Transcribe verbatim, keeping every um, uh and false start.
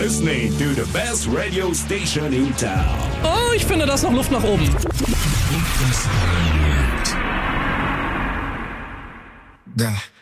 listening to the best radio station in town. Oh, ich finde, da ist noch Luft nach oben. Da.